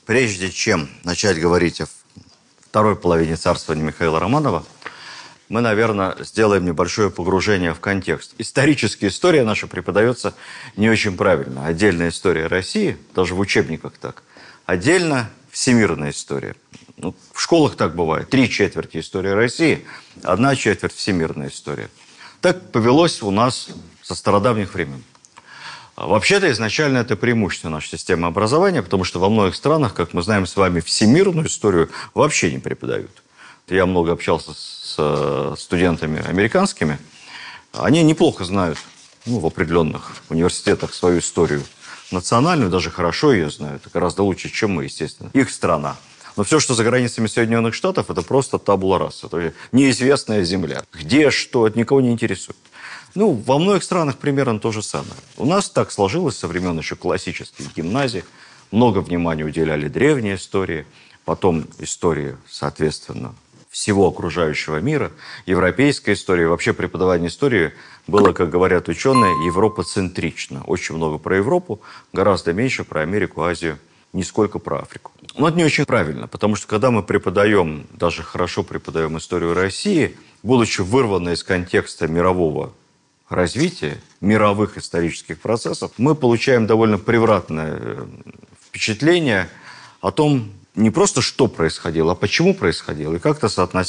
Прежде чем начать говорить о второй половине царствования Михаила Романова, мы, наверное, сделаем небольшое погружение в контекст. Историческая история наша преподается не очень правильно. Отдельная история России, даже в учебниках так. Отдельно всемирная история. Ну, в школах так бывает. 3/4 истории России, 1/4 всемирная история. Так повелось у нас со стародавних времен. Вообще-то изначально это преимущество нашей системы образования, потому что во многих странах, как мы знаем с вами, всемирную историю вообще не преподают. Я много общался с студентами американскими. Они неплохо знают в определенных университетах свою историю национальную, даже хорошо ее знают, гораздо лучше, чем мы, естественно. Их страна. Но все, что за границами Соединенных Штатов, это просто табула раса. Это неизвестная земля. Где, что, это никого не интересует. Во многих странах примерно то же самое. У нас так сложилось со времен еще классических гимназий. Много внимания уделяли древней истории, потом истории, соответственно, всего окружающего мира, европейской истории. Вообще преподавание истории было, как говорят ученые, европоцентрично. Очень много про Европу, гораздо меньше про Америку, Азию, нисколько про Африку. Но это не очень правильно, потому что когда мы преподаем, даже хорошо преподаем историю России, будучи вырваны из контекста мирового развития, мировых исторических процессов, мы получаем довольно превратное впечатление о том, не просто что происходило, а почему происходило, и как это соотносилось